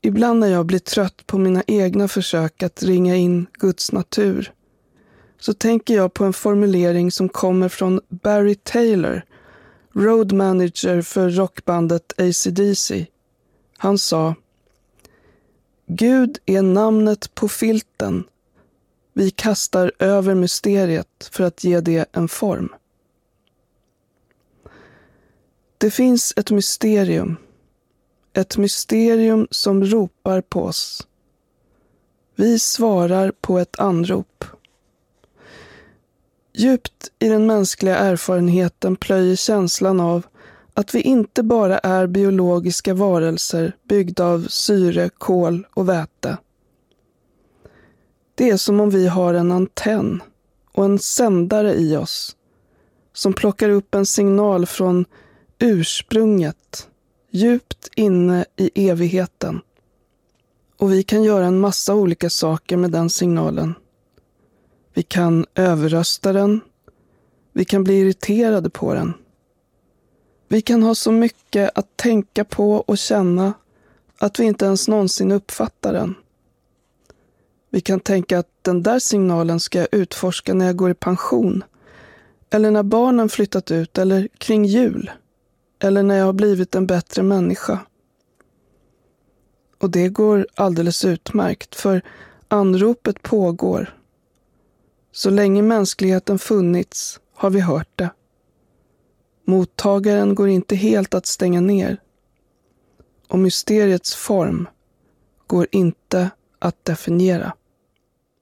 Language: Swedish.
Ibland när jag blir trött på mina egna försök att ringa in Guds natur, så tänker jag på en formulering som kommer från Barry Taylor, road manager för rockbandet AC/DC. Han sa: Gud är namnet på filten. Vi kastar över mysteriet för att ge det en form. Det finns ett mysterium som ropar på oss. Vi svarar på ett anrop. Djupt i den mänskliga erfarenheten plöjer känslan av att vi inte bara är biologiska varelser byggda av syre, kol och väte. Det är som om vi har en antenn och en sändare i oss som plockar upp en signal från ursprunget, djupt inne i evigheten. Och vi kan göra en massa olika saker med den signalen. Vi kan överrösta den. Vi kan bli irriterade på den. Vi kan ha så mycket att tänka på och känna att vi inte ens någonsin uppfattar den. Vi kan tänka att den där signalen ska jag utforska när jag går i pension, eller när barnen flyttat ut, eller kring jul, eller när jag har blivit en bättre människa. Och det går alldeles utmärkt, för anropet pågår. Så länge mänskligheten funnits har vi hört det. Mottagaren går inte helt att stänga ner. Och mysteriets form går inte att definiera.